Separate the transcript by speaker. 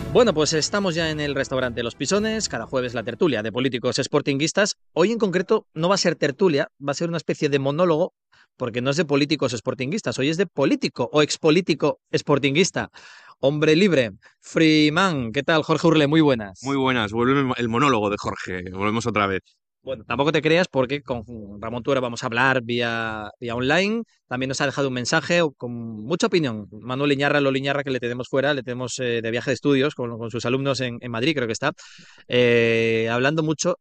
Speaker 1: Bueno, pues estamos ya en el restaurante Los Pisones, cada jueves la tertulia de políticos sportinguistas. Hoy en concreto no va a ser tertulia, va a ser una especie de monólogo, porque no es de políticos sportinguistas, hoy es de político o expolítico sportinguista. Hombre libre, Freeman, ¿qué tal, Jorge Urle? Muy
Speaker 2: Muy
Speaker 1: buenas.
Speaker 2: buenas, vuelve el monólogo de Jorge, volvemos otra vez.
Speaker 1: Bueno, tampoco te creas porque con Ramón Tuera vamos a hablar vía online. También nos ha dejado un mensaje con mucha opinión. Manuel Iñarra, Lolo Iñarra, que le tenemos fuera, le tenemos de viaje de estudios con sus alumnos en Madrid, creo que está, hablando mucho